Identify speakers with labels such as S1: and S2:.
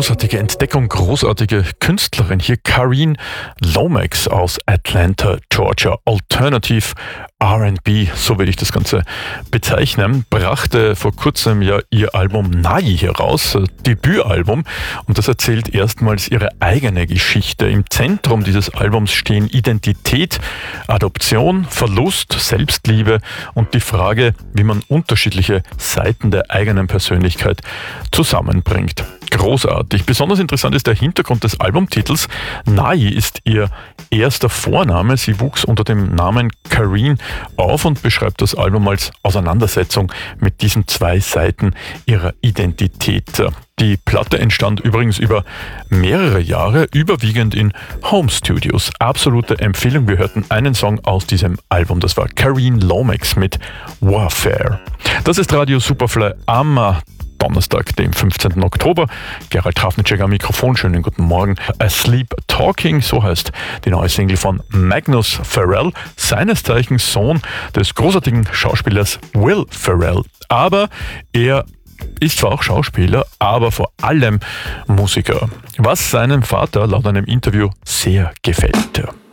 S1: großartige Entdeckung, großartige Künstlerin. Hier Kareen Lomax aus Atlanta, Georgia. Alternative R&B, so würde ich das Ganze bezeichnen, brachte vor kurzem ja ihr Album Nai heraus, Debütalbum, und das erzählt erstmals ihre eigene Geschichte. Im Zentrum dieses Albums stehen Identität, Adoption, Verlust, Selbstliebe und die Frage, wie man unterschiedliche Seiten der eigenen Persönlichkeit zusammenbringt. Großartig. Besonders interessant ist der Hintergrund des Albumtitels. Nai ist ihr erster Vorname. Sie wuchs unter dem Namen Kareen auf und beschreibt das Album als Auseinandersetzung mit diesen zwei Seiten ihrer Identität. Die Platte entstand übrigens über mehrere Jahre, überwiegend in Home Studios. Absolute Empfehlung. Wir hörten einen Song aus diesem Album. Das war Kareen Lomax mit Warfare. Das ist Radio Superfly am Donnerstag, dem 15. Oktober. Gerald Hafnitschek am Mikrofon. Schönen guten Morgen. Asleep Talking, so heißt die neue Single von Magnus Farrell, seines Zeichens Sohn des großartigen Schauspielers Will Ferrell. Aber er ist zwar auch Schauspieler, aber vor allem Musiker, was seinem Vater laut einem Interview sehr gefällt.